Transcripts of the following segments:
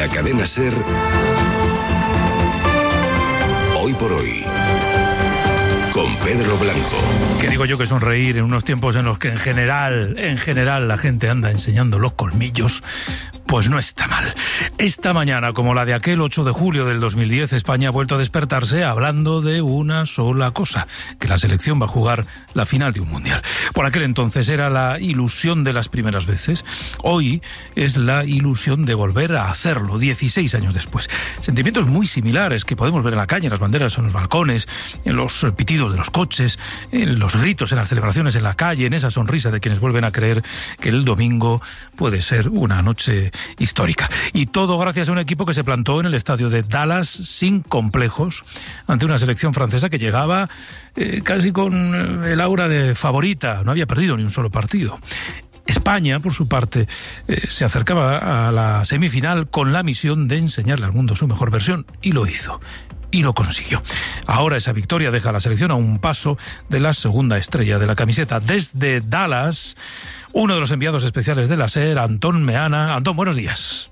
la cadena SER, Hoy por Hoy, con Pedro Blanco. ¿Qué digo yo que sonreír en unos tiempos en los que en general la gente anda enseñando los colmillos? Pues no está mal. Esta mañana, como la de aquel 8 de julio del 2010, España ha vuelto a despertarse hablando de una sola cosa, que la selección va a jugar la final de un mundial. Por aquel entonces era la ilusión de las primeras veces. Hoy es la ilusión de volver a hacerlo, 16 años después. Sentimientos muy similares que podemos ver en la calle, en las banderas, en los balcones, en los pitidos de los coches, en los gritos, en las celebraciones en la calle, en esa sonrisa de quienes vuelven a creer que el domingo puede ser una noche histórica. Y todo gracias a un equipo que se plantó en el estadio de Dallas sin complejos ante una selección francesa que llegaba casi con el aura de favorita, no había perdido ni un solo partido. España, por su parte, se acercaba a la semifinal con la misión de enseñarle al mundo su mejor versión, y lo hizo. Y lo consiguió. Ahora esa victoria deja a la selección a un paso de la segunda estrella de la camiseta. Desde Dallas, uno de los enviados especiales de la SER, Antón Meana. Antón, buenos días.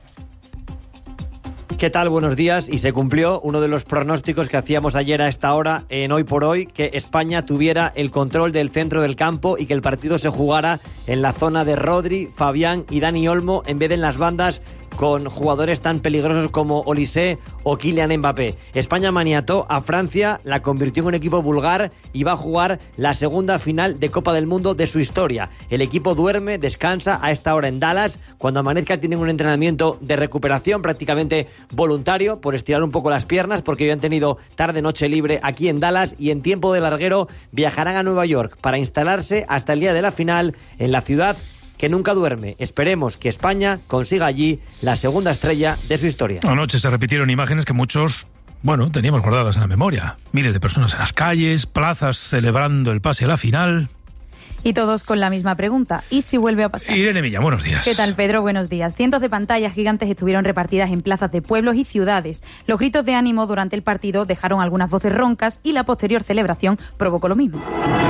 ¿Qué tal? Buenos días. Y se cumplió uno de los pronósticos que hacíamos ayer a esta hora en Hoy por Hoy, que España tuviera el control del centro del campo y que el partido se jugara en la zona de Rodri, Fabián y Dani Olmo en vez de en las bandas con jugadores tan peligrosos como Olise o Kylian Mbappé. España maniató a Francia, la convirtió en un equipo vulgar y va a jugar la segunda final de Copa del Mundo de su historia. El equipo duerme, descansa a esta hora en Dallas. Cuando amanezca tienen un entrenamiento de recuperación prácticamente voluntario por estirar un poco las piernas, porque hoy han tenido tarde-noche libre aquí en Dallas, y en tiempo de larguero viajarán a Nueva York para instalarse hasta el día de la final en la ciudad que nunca duerme. Esperemos que España consiga allí la segunda estrella de su historia. Anoche se repitieron imágenes que muchos, teníamos guardadas en la memoria. Miles de personas en las calles, plazas celebrando el pase a la final. Y todos con la misma pregunta: ¿y si vuelve a pasar? Irene Milla, buenos días. ¿Qué tal, Pedro? Buenos días. Cientos de pantallas gigantes estuvieron repartidas en plazas de pueblos y ciudades. Los gritos de ánimo durante el partido dejaron algunas voces roncas y la posterior celebración provocó lo mismo.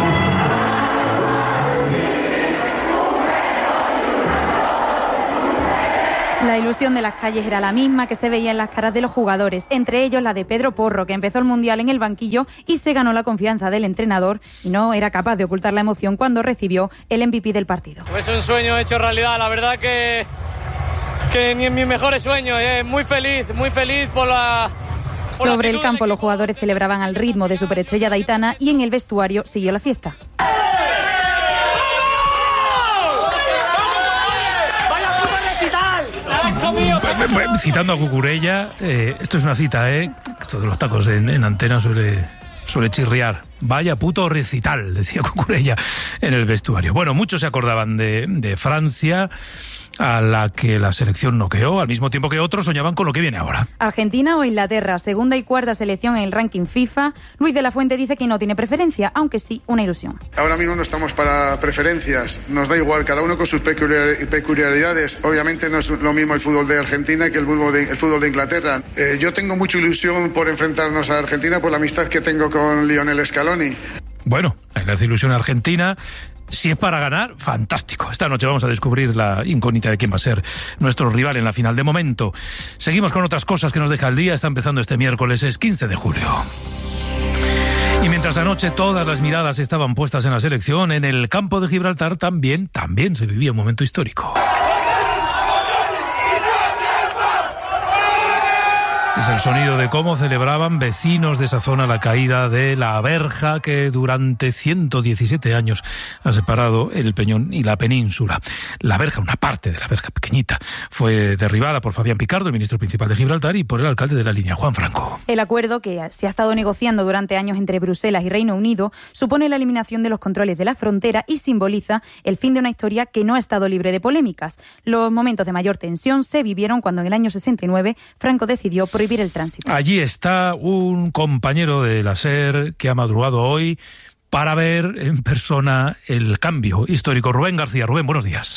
La ilusión de las calles era la misma que se veía en las caras de los jugadores, entre ellos la de Pedro Porro, que empezó el Mundial en el banquillo y se ganó la confianza del entrenador, y no era capaz de ocultar la emoción cuando recibió el MVP del partido. Es un sueño hecho realidad, la verdad que ni en mis mejores sueños, muy feliz por la... Sobre el campo los jugadores celebraban al ritmo de superestrella de Aitana y en el vestuario siguió la fiesta. Citando a Cucurella, esto es una cita, esto de los tacos en antena suele chirriar. Vaya puto recital, decía Cucurella en el vestuario. Bueno, muchos se acordaban de Francia, a la que la selección noqueó, al mismo tiempo que otros soñaban con lo que viene ahora. Argentina o Inglaterra, segunda y cuarta selección en el ranking FIFA. Luis de la Fuente dice que no tiene preferencia, aunque sí una ilusión. Ahora mismo no estamos para preferencias, nos da igual, cada uno con sus peculiaridades. Obviamente no es lo mismo el fútbol de Argentina que el fútbol de Inglaterra. Yo tengo mucha ilusión por enfrentarnos a Argentina por la amistad que tengo con Lionel Scaloni. Bueno, la ilusión argentina. Si es para ganar, fantástico. Esta noche vamos a descubrir la incógnita de quién va a ser nuestro rival en la final. De momento, seguimos con otras cosas que nos deja el día. Está empezando este miércoles, es 15 de julio. Y mientras anoche todas las miradas estaban puestas en la selección, en el campo de Gibraltar también se vivía un momento histórico. Es el sonido de cómo celebraban vecinos de esa zona la caída de la verja que durante 117 años ha separado el Peñón y la península. La verja, una parte de la verja pequeñita, fue derribada por Fabián Picardo, el ministro principal de Gibraltar, y por el alcalde de la línea, Juan Franco. El acuerdo, que se ha estado negociando durante años entre Bruselas y Reino Unido, supone la eliminación de los controles de la frontera y simboliza el fin de una historia que no ha estado libre de polémicas. Los momentos de mayor tensión se vivieron cuando en el año 69 Franco decidió prohibir el tránsito. Allí está un compañero de la SER que ha madrugado hoy para ver en persona el cambio histórico. Rubén García. Rubén, buenos días.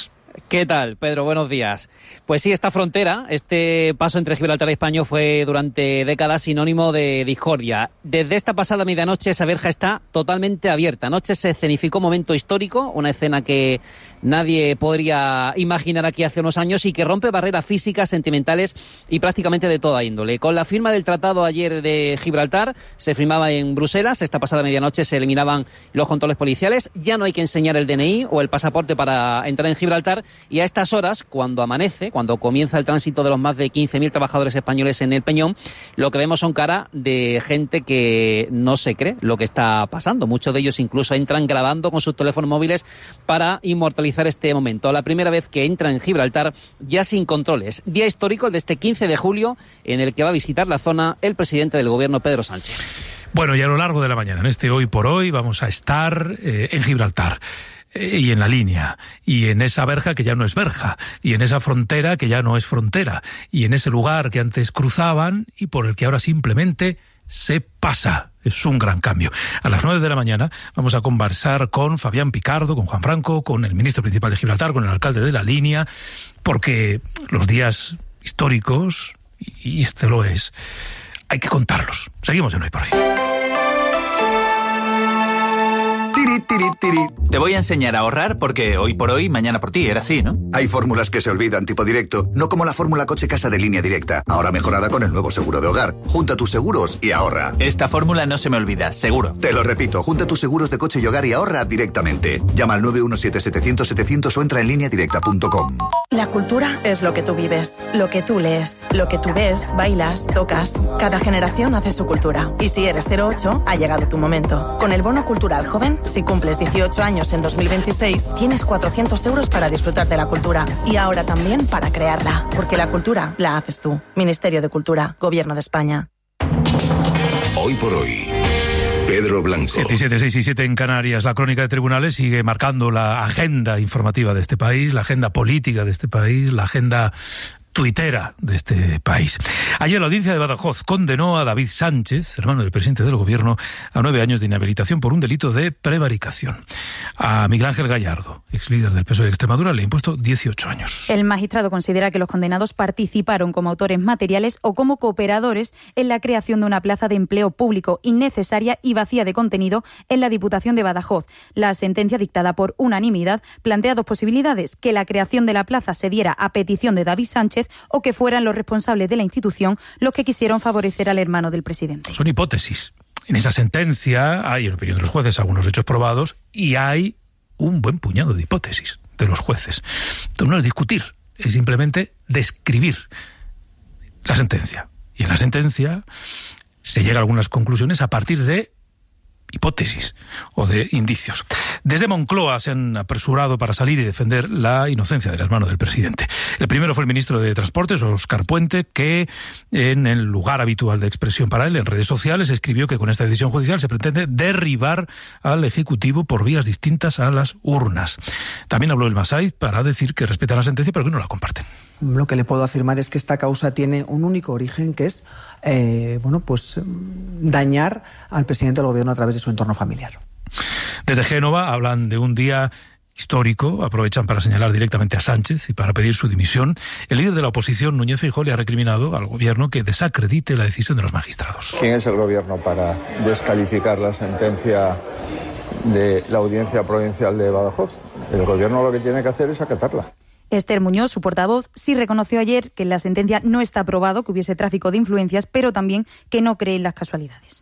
¿Qué tal, Pedro? Buenos días. Pues sí, esta frontera, este paso entre Gibraltar y España fue durante décadas sinónimo de discordia. Desde esta pasada medianoche esa verja está totalmente abierta. Anoche se escenificó un momento histórico, una escena que nadie podría imaginar aquí hace unos años y que rompe barreras físicas, sentimentales y prácticamente de toda índole. Con la firma del tratado ayer de Gibraltar, se firmaba en Bruselas, esta pasada medianoche se eliminaban los controles policiales, ya no hay que enseñar el DNI o el pasaporte para entrar en Gibraltar. Y a estas horas, cuando amanece, cuando comienza el tránsito de los más de 15.000 trabajadores españoles en el Peñón, lo que vemos son cara de gente que no se cree lo que está pasando. Muchos de ellos incluso entran grabando con sus teléfonos móviles para inmortalizar este momento. La primera vez que entra en Gibraltar ya sin controles. Día histórico el de este 15 de julio en el que va a visitar la zona el presidente del gobierno, Pedro Sánchez. Bueno, y a lo largo de la mañana, en este Hoy por Hoy, vamos a estar en Gibraltar. Y en la línea, y en esa verja que ya no es verja, y en esa frontera que ya no es frontera, y en ese lugar que antes cruzaban y por el que ahora simplemente se pasa. Es un gran cambio. A las 9 de la mañana vamos a conversar con Fabián Picardo, con Juan Franco, con el ministro principal de Gibraltar, con el alcalde de la línea, porque los días históricos, y este lo es, hay que contarlos. Seguimos en Hoy por Hoy. Te voy a enseñar a ahorrar porque hoy por hoy, mañana por ti, era así, ¿no? Hay fórmulas que se olvidan, tipo directo, no como la fórmula coche-casa de Línea Directa, ahora mejorada con el nuevo seguro de hogar. Junta tus seguros y ahorra. Esta fórmula no se me olvida, seguro. Te lo repito, junta tus seguros de coche y hogar y ahorra directamente. Llama al 917-700-700 o entra en lineadirecta.com. La cultura es lo que tú vives, lo que tú lees, lo que tú ves, bailas, tocas. Cada generación hace su cultura. Y si eres 08, ha llegado tu momento. Con el bono cultural joven, si cumples 18 años en 2026, tienes 400 euros para disfrutar de la cultura. Y ahora también para crearla. Porque la cultura la haces tú. Ministerio de Cultura, Gobierno de España. Hoy por Hoy, Pedro Blanco. 6 y 7 en Canarias. La crónica de tribunales sigue marcando la agenda informativa de este país, la agenda política de este país, la agenda tuitera de este país. Ayer la audiencia de Badajoz condenó a David Sánchez, hermano del presidente del gobierno, a 9 años de inhabilitación por un delito de prevaricación. A Miguel Ángel Gallardo, ex líder del PSOE de Extremadura, le ha impuesto 18 años. El magistrado considera que los condenados participaron como autores materiales o como cooperadores en la creación de una plaza de empleo público innecesaria y vacía de contenido en la Diputación de Badajoz. La sentencia, dictada por unanimidad, plantea dos posibilidades: que la creación de la plaza se diera a petición de David Sánchez o que fueran los responsables de la institución los que quisieron favorecer al hermano del presidente. Son hipótesis. En esa sentencia hay, en opinión de los jueces, algunos hechos probados y hay un buen puñado de hipótesis de los jueces. Entonces no es discutir, es simplemente describir la sentencia. Y en la sentencia se llega a algunas conclusiones a partir de hipótesis o de indicios. Desde Moncloa se han apresurado para salir y defender la inocencia del hermano del presidente. El primero fue el ministro de Transportes, Óscar Puente, que en el lugar habitual de expresión para él, en redes sociales, escribió que con esta decisión judicial se pretende derribar al Ejecutivo por vías distintas a las urnas. También habló el Masait para decir que respetan la sentencia pero que no la comparten. Lo que le puedo afirmar es que esta causa tiene un único origen, que es dañar al presidente del gobierno a través de su entorno familiar. Desde Génova hablan de un día histórico, aprovechan para señalar directamente a Sánchez y para pedir su dimisión. El líder de la oposición, Núñez Feijóo, le ha recriminado al gobierno que desacredite la decisión de los magistrados. ¿Quién es el gobierno para descalificar la sentencia de la Audiencia Provincial de Badajoz? El gobierno lo que tiene que hacer es acatarla. Esther Muñoz, su portavoz, sí reconoció ayer que en la sentencia no está probado que hubiese tráfico de influencias, pero también que no cree en las casualidades.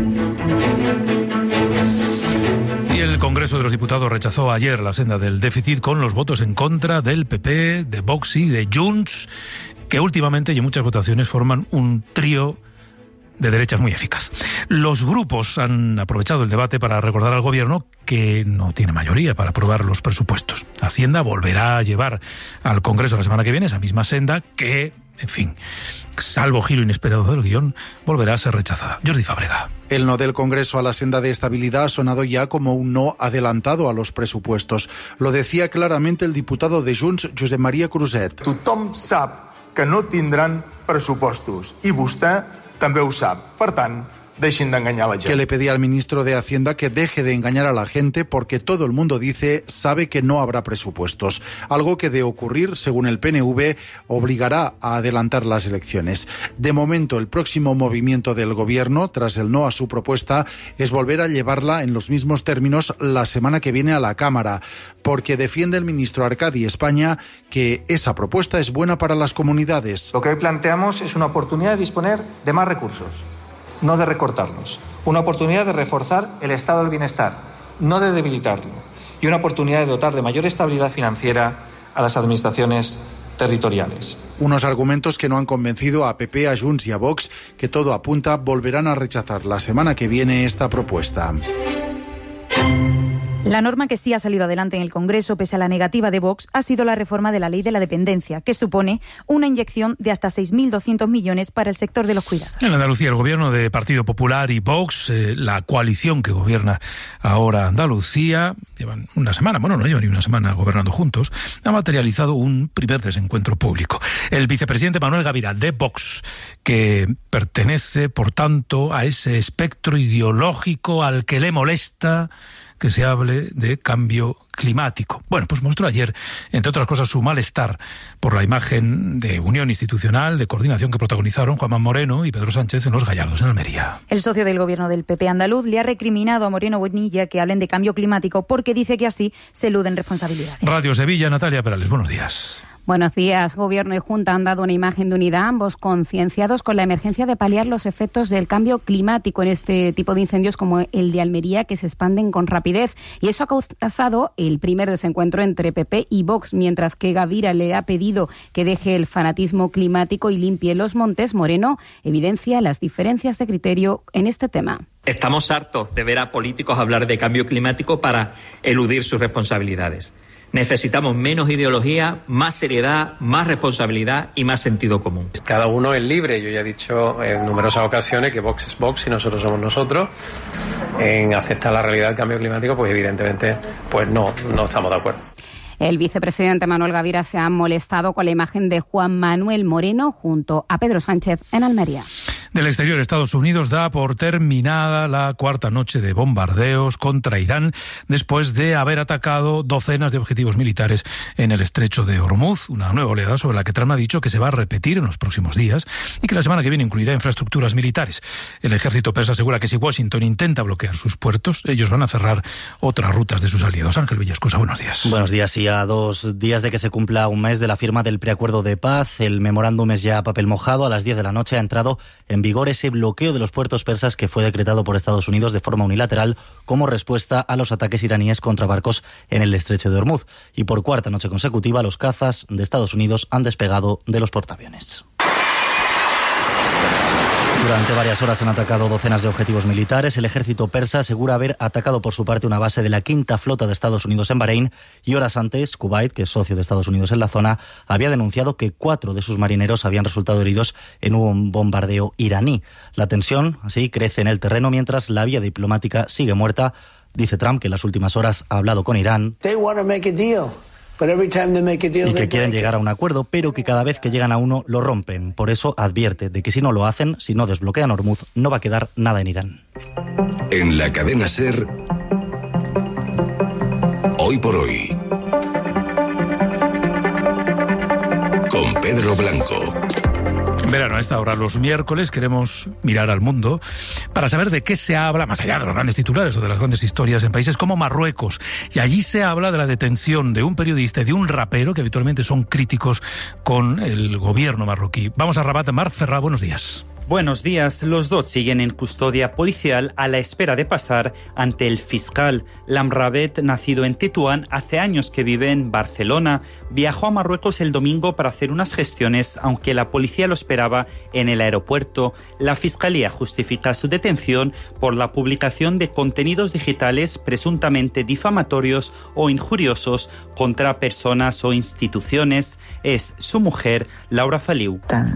Y el Congreso de los Diputados rechazó ayer la senda del déficit con los votos en contra del PP, de Vox y de Junts, que últimamente y en muchas votaciones forman un trío de derechas muy eficaz. Los grupos han aprovechado el debate para recordar al gobierno que no tiene mayoría para aprobar los presupuestos. Hacienda volverá a llevar al Congreso la semana que viene esa misma senda que, en fin, salvo giro inesperado del guión, volverá a ser rechazada. Jordi Fábrega. El no del Congreso a la senda de estabilidad ha sonado ya como un no adelantado a los presupuestos. Lo decía claramente el diputado de Junts, Josep Maria Cruzet. Tothom sap que no tindran pressupostos i vostè també ho sap. Per tant, deixin d'enganyar la gent. Que le pedía al ministro de Hacienda que deje de engañar a la gente porque todo el mundo dice, sabe que no habrá presupuestos. Algo que de ocurrir, según el PNV, obligará a adelantar las elecciones. De momento, el próximo movimiento del gobierno, tras el no a su propuesta, es volver a llevarla en los mismos términos la semana que viene a la Cámara, porque defiende el ministro Arcadi España que esa propuesta es buena para las comunidades. Lo que hoy planteamos es una oportunidad de disponer de más recursos, no de recortarlos. Una oportunidad de reforzar el estado del bienestar, no de debilitarlo. Y una oportunidad de dotar de mayor estabilidad financiera a las administraciones territoriales. Unos argumentos que no han convencido a PP, a Junts y a Vox, que todo apunta volverán a rechazar la semana que viene esta propuesta. La norma que sí ha salido adelante en el Congreso, pese a la negativa de Vox, ha sido la reforma de la Ley de la Dependencia, que supone una inyección de hasta 6.200 millones para el sector de los cuidados. En Andalucía, el gobierno de Partido Popular y Vox, la coalición que gobierna ahora Andalucía, llevan una semana, bueno, no llevan ni una semana gobernando juntos, ha materializado un primer desencuentro público. El vicepresidente Manuel Gavira, de Vox, que pertenece, por tanto, a ese espectro ideológico al que le molesta que se hable de cambio climático. Bueno, pues mostró ayer, entre otras cosas, su malestar por la imagen de unión institucional, de coordinación que protagonizaron Juanma Moreno y Pedro Sánchez en Los Gallardos, en Almería. El socio del gobierno del PP andaluz le ha recriminado a Moreno Bonilla que hablen de cambio climático porque dice que así se eluden responsabilidades. Radio Sevilla, Natalia Perales, buenos días. Buenos días. Gobierno y Junta han dado una imagen de unidad, ambos concienciados con la emergencia de paliar los efectos del cambio climático en este tipo de incendios como el de Almería, que se expanden con rapidez. Y eso ha causado el primer desencuentro entre PP y Vox, mientras que Gavira le ha pedido que deje el fanatismo climático y limpie los montes. Moreno evidencia las diferencias de criterio en este tema. Estamos hartos de ver a políticos hablar de cambio climático para eludir sus responsabilidades. Necesitamos menos ideología, más seriedad, más responsabilidad y más sentido común. Cada uno es libre. Yo ya he dicho en numerosas ocasiones que Vox es Vox y nosotros somos nosotros. En aceptar la realidad del cambio climático, pues evidentemente pues no estamos de acuerdo. El vicepresidente Manuel Gavira se ha molestado con la imagen de Juan Manuel Moreno junto a Pedro Sánchez en Almería. Del exterior, Estados Unidos da por terminada la cuarta noche de bombardeos contra Irán después de haber atacado docenas de objetivos militares en el estrecho de Hormuz, una nueva oleada sobre la que Trump ha dicho que se va a repetir en los próximos días y que la semana que viene incluirá infraestructuras militares. El ejército persa asegura que si Washington intenta bloquear sus puertos, ellos van a cerrar otras rutas de sus aliados. Ángel Villascusa, buenos días. Buenos días. Y a 2 días de que se cumpla un mes de la firma del preacuerdo de paz, el memorándum es ya papel mojado. A las 10 de la noche ha entrado en vigor ese bloqueo de los puertos persas que fue decretado por Estados Unidos de forma unilateral como respuesta a los ataques iraníes contra barcos en el estrecho de Hormuz. Y por cuarta noche consecutiva, los cazas de Estados Unidos han despegado de los portaaviones. Durante varias horas han atacado docenas de objetivos militares. El ejército persa asegura haber atacado por su parte una base de la quinta flota de Estados Unidos en Bahrein y horas antes, Kuwait, que es socio de Estados Unidos en la zona, había denunciado que 4 de sus marineros habían resultado heridos en un bombardeo iraní. La tensión, así, crece en el terreno mientras la vía diplomática sigue muerta. Dice Trump que en las últimas horas ha hablado con Irán y que quieren llegar a un acuerdo, pero que cada vez que llegan a uno lo rompen. Por eso advierte de que si no lo hacen, si no desbloquean Hormuz, no va a quedar nada en Irán. En la cadena SER, Hoy por Hoy, con Pedro Blanco. Verano, a esta hora, los miércoles, queremos mirar al mundo para saber de qué se habla, más allá de los grandes titulares o de las grandes historias en países como Marruecos. Y allí se habla de la detención de un periodista y de un rapero que habitualmente son críticos con el gobierno marroquí. Vamos a Rabat. Marc Ferrá, buenos días. Buenos días. Los dos siguen en custodia policial a la espera de pasar ante el fiscal. Lamrabet, nacido en Tetuán, hace años que vive en Barcelona, viajó a Marruecos el domingo para hacer unas gestiones, aunque la policía lo esperaba en el aeropuerto. La fiscalía justifica su detención por la publicación de contenidos digitales presuntamente difamatorios o injuriosos contra personas o instituciones. Es su mujer, Laura Faliu.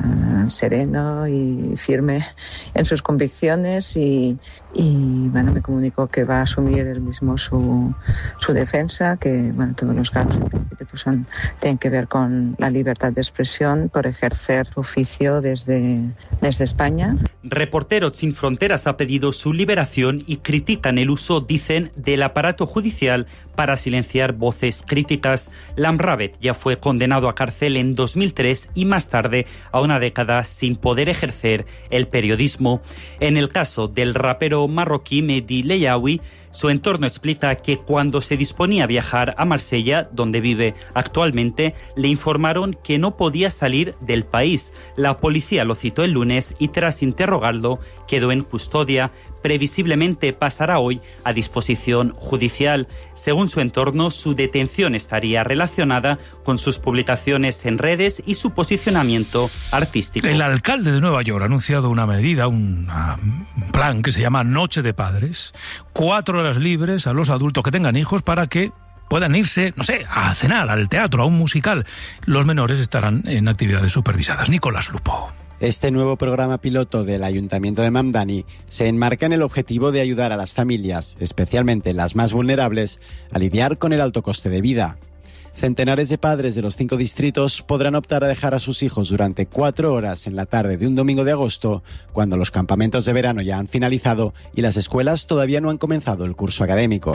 sereno y firme en sus convicciones y bueno, me comunicó que va a asumir él mismo su defensa, que bueno, todos los casos en principio pues tienen que ver con la libertad de expresión por ejercer su oficio desde España. Reporteros Sin Fronteras ha pedido su liberación y critican el uso, dicen, del aparato judicial para silenciar voces críticas. Lamravet ya fue condenado a cárcel en 2003 y más tarde a una década sin poder ejercer el periodismo. En el caso del rapero marroquí Mehdi Leyaoui, su entorno explica que cuando se disponía a viajar a Marsella, donde vive actualmente, le informaron que no podía salir del país. La policía lo citó el lunes y tras interrogarlo quedó en custodia. Previsiblemente pasará hoy a disposición judicial. Según su entorno, su detención estaría relacionada con sus publicaciones en redes y su posicionamiento artístico. El alcalde de Nueva York ha anunciado una medida, un plan que se llama Noche de Padres. 4 horas libres a los adultos que tengan hijos para que puedan irse, no sé, a cenar, al teatro, a un musical. Los menores estarán en actividades supervisadas. Nicolás Lupo. Este nuevo programa piloto del Ayuntamiento de Mamdani se enmarca en el objetivo de ayudar a las familias, especialmente las más vulnerables, a lidiar con el alto coste de vida. Centenares de padres de los 5 distritos podrán optar a dejar a sus hijos durante 4 horas en la tarde de un domingo de agosto, cuando los campamentos de verano ya han finalizado y las escuelas todavía no han comenzado el curso académico.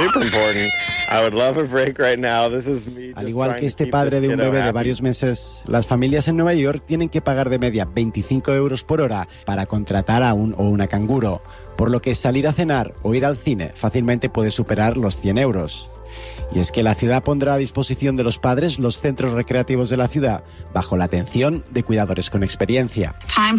Al igual que este padre de un bebé de varios meses, las familias en Nueva York tienen que pagar de media 25 euros por hora para contratar a un o una canguro, por lo que salir a cenar o ir al cine fácilmente puede superar los 100 euros. Y es que la ciudad pondrá a disposición de los padres los centros recreativos de la ciudad, bajo la atención de cuidadores con experiencia.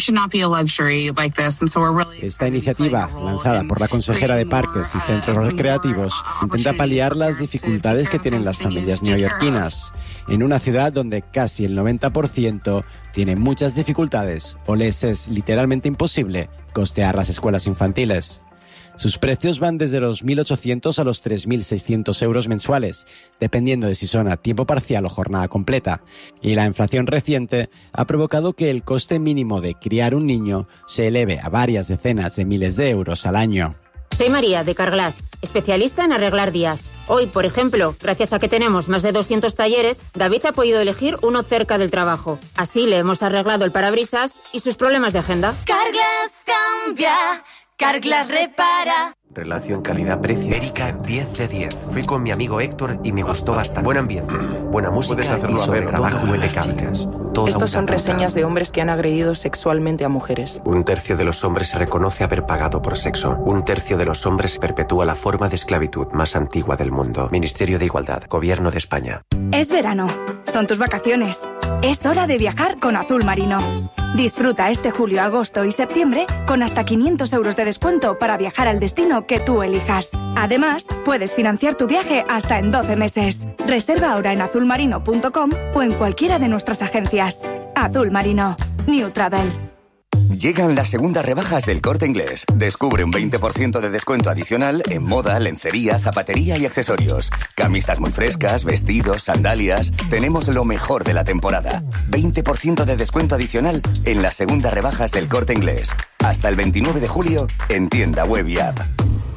Esta iniciativa, lanzada por la consejera de Parques y Centros Recreativos, intenta paliar las dificultades que tienen las familias neoyorquinas, en una ciudad donde casi el 90% tiene muchas dificultades o les es literalmente imposible costear las escuelas infantiles. Sus precios van desde los 1.800 a los 3.600 euros mensuales, dependiendo de si son a tiempo parcial o jornada completa. Y la inflación reciente ha provocado que el coste mínimo de criar un niño se eleve a varias decenas de miles de euros al año. Soy María, de Carglass, especialista en arreglar días. Hoy, por ejemplo, gracias a que tenemos más de 200 talleres, David ha podido elegir uno cerca del trabajo. Así le hemos arreglado el parabrisas y sus problemas de agenda. Carglass cambia. Carglass repara. Relación calidad-precio. Erika, 10 de 10. Fui con mi amigo Héctor y me gustó bastante. Buen ambiente, buena música y sobre trabajo impecable. Estos son reseñas de hombres que han agredido sexualmente a mujeres. 1/3 de los hombres se reconoce haber pagado por sexo. 1/3 de los hombres perpetúa la forma de esclavitud más antigua del mundo. Ministerio de Igualdad, Gobierno de España. Es verano. Son tus vacaciones. Es hora de viajar con Azul Marino. Disfruta este julio, agosto y septiembre con hasta 500 euros de descuento para viajar al destino que tú elijas. Además, puedes financiar tu viaje hasta en 12 meses. Reserva ahora en azulmarino.com o en cualquiera de nuestras agencias. Azul Marino. New Travel. Llegan las segundas rebajas del Corte Inglés. Descubre un 20% de descuento adicional en moda, lencería, zapatería y accesorios. Camisas muy frescas, vestidos, sandalias. Tenemos lo mejor de la temporada. 20% de descuento adicional en las segundas rebajas del Corte Inglés. Hasta el 29 de julio en tienda web y app.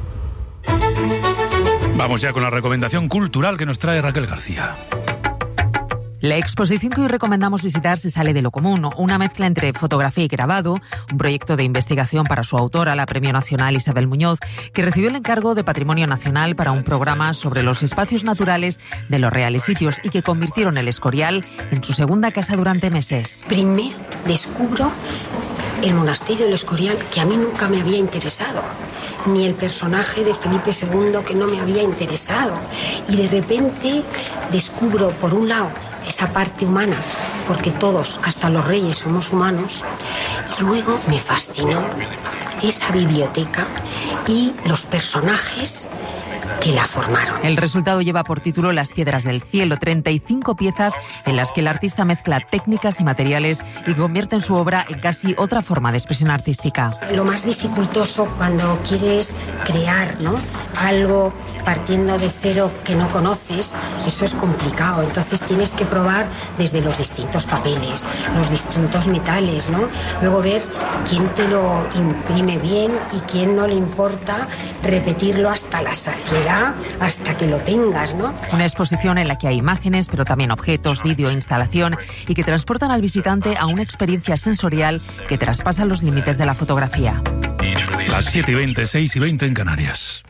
Vamos ya con la recomendación cultural que nos trae Raquel García. La exposición que hoy recomendamos visitar se sale de lo común, una mezcla entre fotografía y grabado, un proyecto de investigación para su autora, la Premio Nacional Isabel Muñoz, que recibió el encargo de Patrimonio Nacional para un programa sobre los espacios naturales de los Reales Sitios y que convirtieron el Escorial en su segunda casa durante meses. Primero descubro el monasterio del Escorial, que a mí nunca me había interesado, ni el personaje de Felipe II, que no me había interesado. Y de repente descubro, por un lado, esa parte humana, porque todos, hasta los reyes, somos humanos. Y luego me fascinó esa biblioteca y los personajes que la formaron. El resultado lleva por título Las piedras del cielo, 35 piezas en las que el artista mezcla técnicas y materiales y convierte en su obra en casi otra forma de expresión artística. Lo más dificultoso cuando quieres crear, ¿no?, algo partiendo de cero que no conoces, eso es complicado. Entonces tienes que probar desde los distintos papeles, los distintos metales, ¿no? Luego ver quién te lo imprime bien y quién no le importa repetirlo hasta la saciedad, hasta que lo tengas, ¿no? Una exposición en la que hay imágenes, pero también objetos, vídeo, instalación y que transportan al visitante a una experiencia sensorial que traspasa los límites de la fotografía. Las 7:20, 6:20 en Canarias.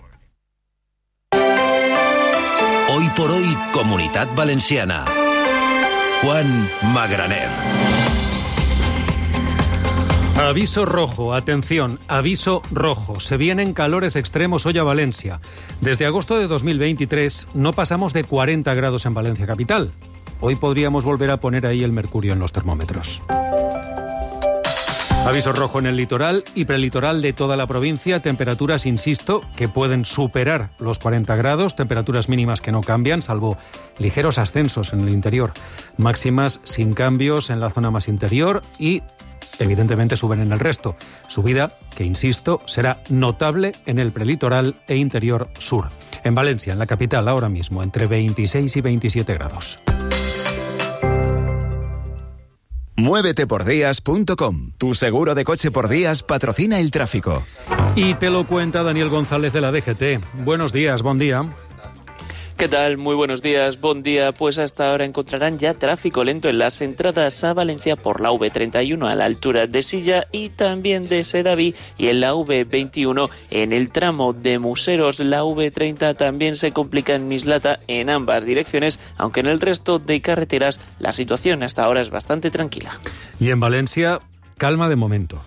Hoy por hoy, Comunitat Valenciana. Juan Magraner. Aviso rojo, atención, aviso rojo. Se vienen calores extremos hoy a Valencia. Desde agosto de 2023 no pasamos de 40 grados en Valencia capital. Hoy podríamos volver a poner ahí el mercurio en los termómetros. Aviso rojo en el litoral y prelitoral de toda la provincia. Temperaturas, insisto, que pueden superar los 40 grados. Temperaturas mínimas que no cambian, salvo ligeros ascensos en el interior. Máximas sin cambios en la zona más interior y, evidentemente, suben en el resto. Subida que, insisto, será notable en el prelitoral e interior sur. En Valencia, en la capital, ahora mismo, entre 26 y 27 grados. Muévetepordías.com. Tu seguro de coche por días patrocina el tráfico. Y te lo cuenta Daniel González de la DGT. Buenos días, buen día. ¿Qué tal? Muy buenos días, buen día. Pues hasta ahora encontrarán ya tráfico lento en las entradas a Valencia por la V31 a la altura de Silla y también de Sedaví, y en la V21 en el tramo de Museros. La V30 también se complica en Mislata en ambas direcciones, aunque en el resto de carreteras la situación hasta ahora es bastante tranquila. Y en Valencia, calma de momento.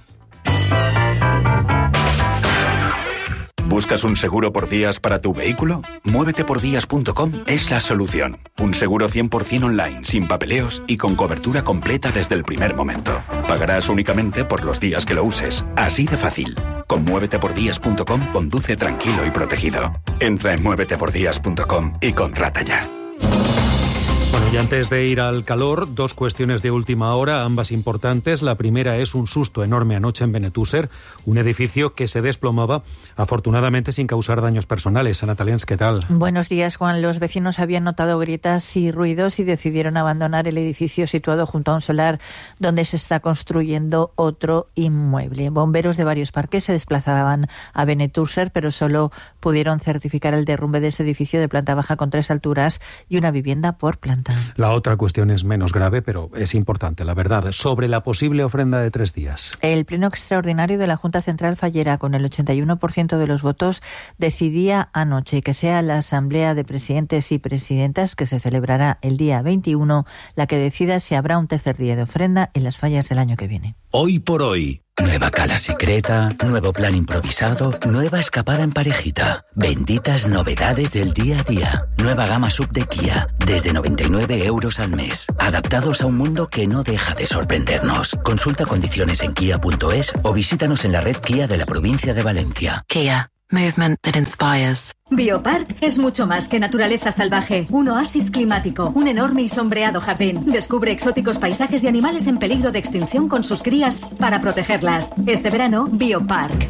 ¿Buscas un seguro por días para tu vehículo? Muévetepordías.com es la solución. Un seguro 100% online, sin papeleos y con cobertura completa desde el primer momento. Pagarás únicamente por los días que lo uses. Así de fácil. Con Muévetepordías.com conduce tranquilo y protegido. Entra en Muévetepordías.com y contrata ya. Bueno, y antes de ir al calor, dos cuestiones de última hora, ambas importantes. La primera es un susto enorme anoche en Benetússer, un edificio que se desplomaba, afortunadamente sin causar daños personales. Ana Taliens, ¿qué tal? Buenos días, Juan. Los vecinos habían notado grietas y ruidos y decidieron abandonar el edificio situado junto a un solar donde se está construyendo otro inmueble. Bomberos de varios parques se desplazaban a Benetússer, pero solo pudieron certificar el derrumbe de ese edificio de planta baja con 3 alturas y una vivienda por planta. La otra cuestión es menos grave, pero es importante, la verdad, sobre la posible ofrenda de 3 días. El pleno extraordinario de la Junta Central Fallera, con el 81% de los votos, decidía anoche que sea la Asamblea de Presidentes y Presidentas, que se celebrará el día 21, la que decida si habrá un tercer día de ofrenda en las fallas del año que viene. Hoy por hoy. Nueva cala secreta, nuevo plan improvisado, nueva escapada en parejita. Benditas novedades del día a día. Nueva gama sub de Kia, desde 99 euros al mes. Adaptados a un mundo que no deja de sorprendernos. Consulta condiciones en kia.es o visítanos en la red Kia de la provincia de Valencia. Kia. Movement that inspires. Biopark es mucho más que naturaleza salvaje. Un oasis climático, un enorme y sombreado jardín. Descubre exóticos paisajes y animales en peligro de extinción con sus crías para protegerlas. Este verano, Biopark.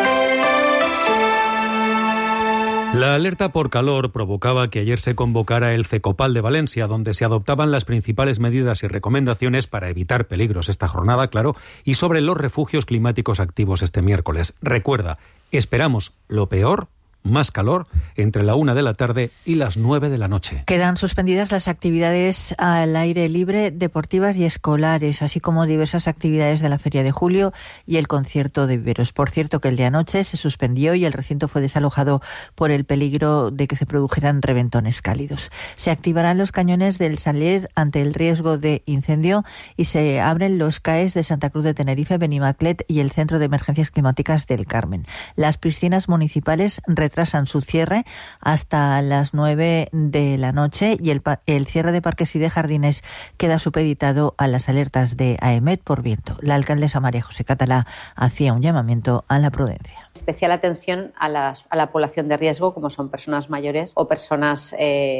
La alerta por calor provocaba que ayer se convocara el CECOPAL de Valencia, donde se adoptaban las principales medidas y recomendaciones para evitar peligros esta jornada, claro, y sobre los refugios climáticos activos este miércoles. Recuerda, esperamos lo peor, más calor, entre la 1 de la tarde y las 9 de la noche. Quedan suspendidas las actividades al aire libre, deportivas y escolares, así como diversas actividades de la Feria de Julio y el concierto de viveros. Por cierto, que el de anoche se suspendió y el recinto fue desalojado por el peligro de que se produjeran reventones cálidos. Se activarán los cañones del Saler ante el riesgo de incendio y se abren los CAEs de Santa Cruz de Tenerife, Benimaclet y el Centro de Emergencias Climáticas del Carmen. Las piscinas municipales retrasan su cierre hasta las 9 de la noche y el cierre de parques y de jardines queda supeditado a las alertas de AEMET por viento. La alcaldesa María José Catalá hacía un llamamiento a la prudencia. Especial atención a la población de riesgo, como son personas mayores o personas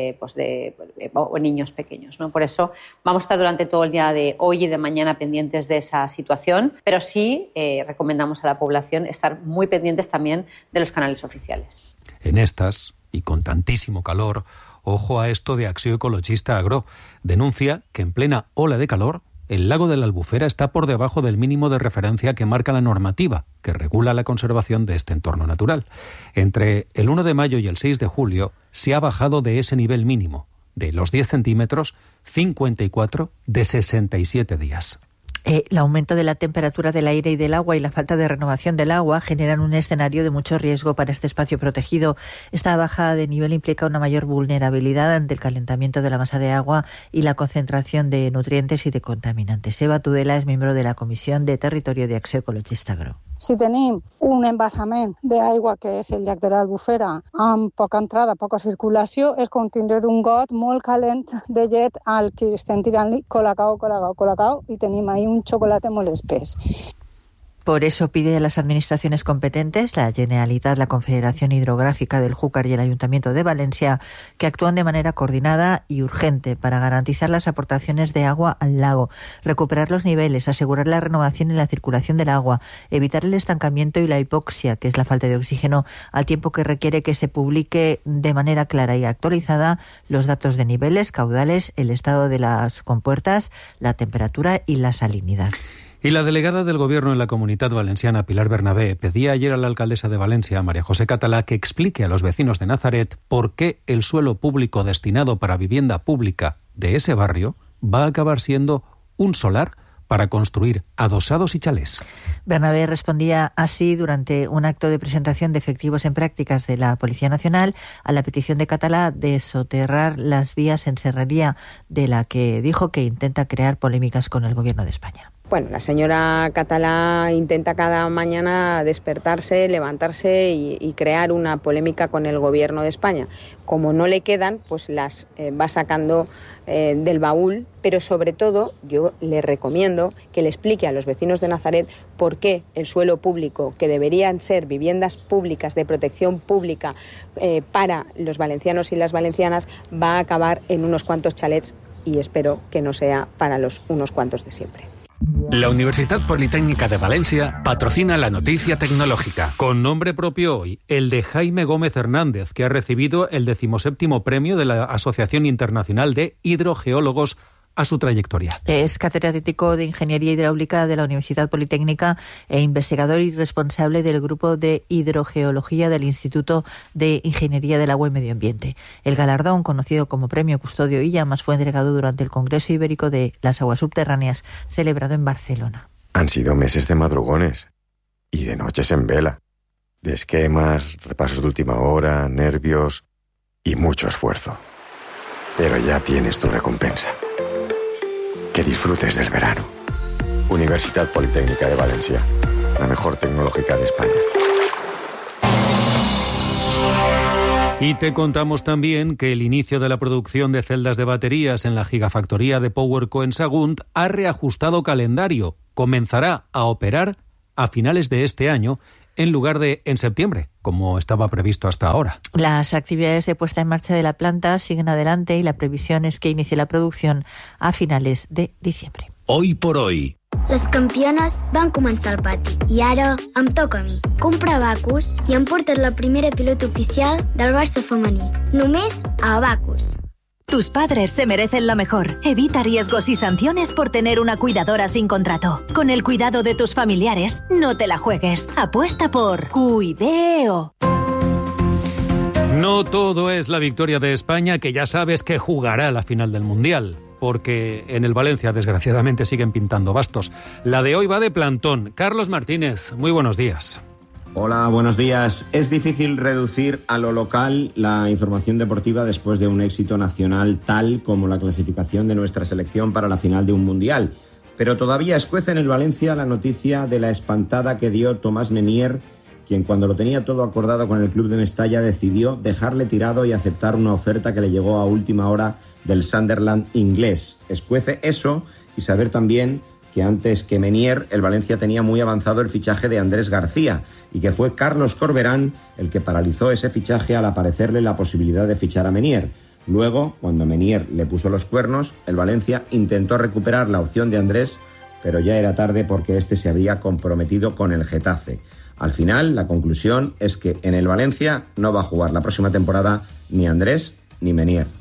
o niños pequeños, ¿no? Por eso vamos a estar durante todo el día de hoy y de mañana pendientes de esa situación, pero sí recomendamos a la población estar muy pendientes también de los canales oficiales. En estas, y con tantísimo calor, ojo a esto de Acció Ecologista Agro. Denuncia que en plena ola de calor, el lago de la Albufera está por debajo del mínimo de referencia que marca la normativa, que regula la conservación de este entorno natural. Entre el 1 de mayo y el 6 de julio se ha bajado de ese nivel mínimo, de los 10 centímetros, 54 de 67 días. El aumento de la temperatura del aire y del agua y la falta de renovación del agua generan un escenario de mucho riesgo para este espacio protegido. Esta bajada de nivel implica una mayor vulnerabilidad ante el calentamiento de la masa de agua y la concentración de nutrientes y de contaminantes. Eva Tudela es miembro de la Comissió de Territori de Acció Ecologista Agro. Si tenim un embassament d'aigua, que és el llac de l'Albufera, amb poca entrada, poca circulació, és com tindre un got molt calent de llet al que estem tirant-li colacao, i tenim ahí un xocolate molt espès. Por eso pide a las administraciones competentes, la Generalitat, la Confederación Hidrográfica del Júcar y el Ayuntamiento de Valencia, que actúen de manera coordinada y urgente para garantizar las aportaciones de agua al lago, recuperar los niveles, asegurar la renovación y la circulación del agua, evitar el estancamiento y la hipoxia, que es la falta de oxígeno, al tiempo que requiere que se publique de manera clara y actualizada los datos de niveles, caudales, el estado de las compuertas, la temperatura y la salinidad. Y la delegada del Gobierno en la Comunitat Valenciana, Pilar Bernabé, pedía ayer a la alcaldesa de Valencia, María José Catalá, que explique a los vecinos de Nazaret por qué el suelo público destinado para vivienda pública de ese barrio va a acabar siendo un solar para construir adosados y chalés. Bernabé respondía así durante un acto de presentación de efectivos en prácticas de la Policía Nacional a la petición de Catalá de soterrar las vías en Serrería, de la que dijo que intenta crear polémicas con el Gobierno de España. Bueno, la señora Catalá intenta cada mañana despertarse, levantarse y crear una polémica con el Gobierno de España. Como no le quedan, pues las va sacando del baúl, pero sobre todo yo le recomiendo que le explique a los vecinos de Nazaret por qué el suelo público, que deberían ser viviendas públicas de protección pública para los valencianos y las valencianas, va a acabar en unos cuantos chalets y espero que no sea para los unos cuantos de siempre. La Universidad Politécnica de Valencia patrocina la noticia tecnológica. Con nombre propio hoy, el de Jaime Gómez Hernández, que ha recibido el 17º premio de la Asociación Internacional de Hidrogeólogos a su trayectoria. Es catedrático de Ingeniería Hidráulica de la Universidad Politécnica e investigador y responsable del Grupo de Hidrogeología del Instituto de Ingeniería del Agua y Medio Ambiente. El galardón, conocido como Premio Custodio y Llamas, fue entregado durante el Congreso Ibérico de las Aguas Subterráneas, celebrado en Barcelona. Han sido meses de madrugones y de noches en vela, de esquemas, repasos de última hora, nervios y mucho esfuerzo. Pero ya tienes tu recompensa. Que disfrutes del verano. Universidad Politécnica de Valencia, la mejor tecnológica de España. Y te contamos también que el inicio de la producción de celdas de baterías en la gigafactoría de PowerCo en Sagunt ha reajustado calendario. Comenzará a operar a finales de este año en lugar de en septiembre, como estaba previsto hasta ahora. Las actividades de puesta en marcha de la planta siguen adelante y la previsión es que inicie la producción a finales de diciembre. Hoy por hoy. Les campiones van començar al pati i ara em toca a mi. Compra Abacus i hem portat la primera pilota oficial del Barça femení. Només a Abacus. Tus padres se merecen lo mejor. Evita riesgos y sanciones por tener una cuidadora sin contrato. Con el cuidado de tus familiares, no te la juegues. Apuesta por Cuideo. No todo es la victoria de España, que ya sabes que jugará la final del Mundial, porque en el Valencia, desgraciadamente, siguen pintando bastos. La de hoy va de plantón. Carlos Martínez, muy buenos días. Hola, buenos días. Es difícil reducir a lo local la información deportiva después de un éxito nacional tal como la clasificación de nuestra selección para la final de un mundial. Pero todavía escuece en el Valencia la noticia de la espantada que dio Tomás Menier, quien cuando lo tenía todo acordado con el club de Mestalla decidió dejarle tirado y aceptar una oferta que le llegó a última hora del Sunderland inglés. Escuece eso y saber también que antes que Menier, el Valencia tenía muy avanzado el fichaje de Andrés García y que fue Carlos Corberán el que paralizó ese fichaje al aparecerle la posibilidad de fichar a Menier. Luego, cuando Menier le puso los cuernos, el Valencia intentó recuperar la opción de Andrés, pero ya era tarde porque este se había comprometido con el Getafe. Al final, la conclusión es que en el Valencia no va a jugar la próxima temporada ni Andrés ni Menier.